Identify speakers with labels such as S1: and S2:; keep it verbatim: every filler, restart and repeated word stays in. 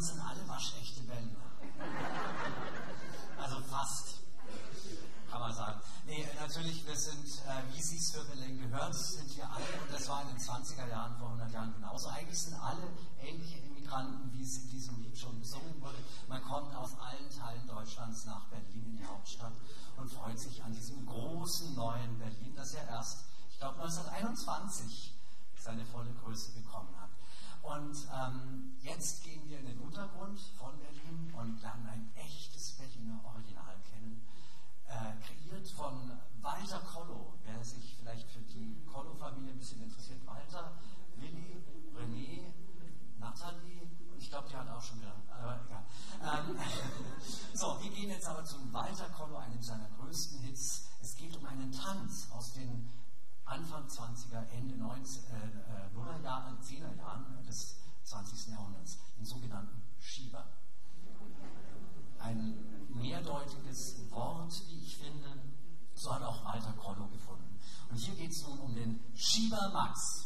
S1: sind alle waschechte Berliner. Also fast, kann man sagen. Nee, natürlich, wir sind, äh, wie Sie es für Berlin gehört, sind wir alle, und das war in den zwanziger Jahren, vor hundert Jahren genauso. Eigentlich sind alle ähnliche Immigranten, wie es in diesem Lied schon besungen wurde. Man kommt aus allen Teilen Deutschlands nach Berlin, in die Hauptstadt, und freut sich an diesem großen neuen Berlin, das ja erst, ich glaube, neunzehnhunderteinundzwanzig seine volle Größe bekommen hat. Und ähm, jetzt gehen wir in den Untergrund von Berlin und lernen ein echtes Berliner Original kennen, äh, kreiert von Walter Kollo. Wer sich vielleicht für die Kollo-Familie ein bisschen interessiert, Walter, Willi, René, Nathalie, und ich glaube, die hat auch schon wieder, aber egal. Ähm, so, wir gehen jetzt aber zum Walter Kollo, einem seiner größten Hits. Es geht um einen Tanz aus den Anfang zwanziger, Ende nuller Jahre, zehner Jahren des zwanzigsten Jahrhunderts, den sogenannten Schieber. Ein mehrdeutiges Wort, wie ich finde, so hat auch Walter Kollo gefunden. Und hier geht es nun um den Schieber Max.